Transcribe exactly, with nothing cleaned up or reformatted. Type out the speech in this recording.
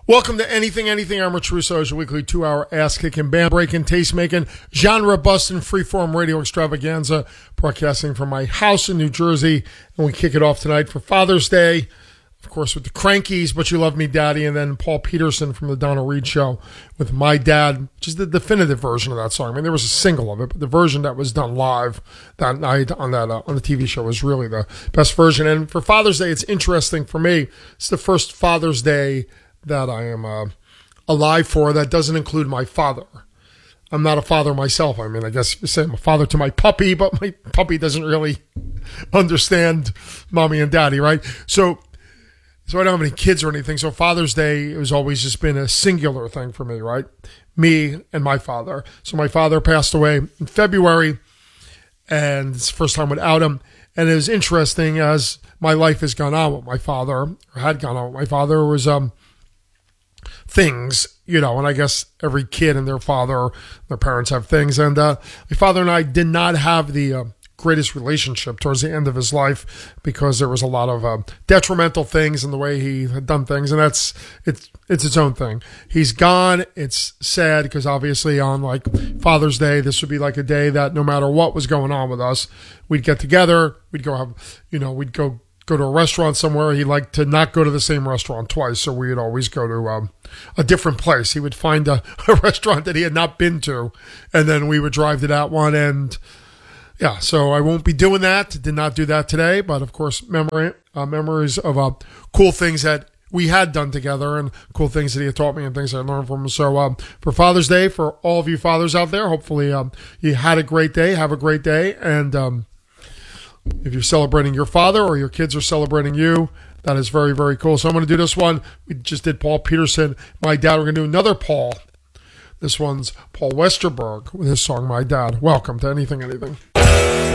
Welcome to Anything, Anything. I'm Rich Russo. It's your weekly two-hour ass-kicking, band-breaking, taste-making, genre-busting, freeform radio extravaganza, broadcasting from my house in New Jersey. And we kick it off tonight for Father's Day, of course, with the Crankies, But You Love Me, Daddy, and then Paul Peterson from the Donna Reed Show with My Dad, which is the definitive version of that song. I mean, there was a single of it, but the version that was done live that night on that uh, on the T V show was really the best version. And for Father's Day, it's interesting for me. It's the first Father's Day that I am uh, alive for that doesn't include my father. I'm not a father myself. I mean, I guess you say I'm a father to my puppy, but my puppy doesn't really understand mommy and daddy, right? So, so I don't have any kids or anything. So Father's Day has always just been a singular thing for me, right? Me and my father. So my father passed away in February, and it's the first time without him. And it was interesting as my life has gone on with my father, or had gone on with my father, was um. things, you know, and I guess every kid and their father, their parents have things. And uh, my father and I did not have the uh, greatest relationship towards the end of his life because there was a lot of uh, detrimental things in the way he had done things. And that's, it's, it's its own thing. He's gone. It's sad because obviously on like Father's Day, this would be like a day that no matter what was going on with us, we'd get together, we'd go have, you know, we'd go go to a restaurant somewhere. He liked to not go to the same restaurant twice, so we'd always go to um, a different place. He would find a, a restaurant that he had not been to, and then we would drive to that one. And yeah, so I won't be doing that. Did not do that today, but of course, memory uh, memories of uh, cool things that we had done together and cool things that he had taught me and things I learned from him. So um, for Father's Day, for all of you fathers out there, hopefully um, you had a great day. Have a great day, and um, if you're celebrating your father or your kids are celebrating you, that is very, very cool. So I'm going to do this one. We just did Paul Peterson, My Dad. We're going to do another Paul. This one's Paul Westerberg with his song, My Dad. Welcome to Anything, Anything.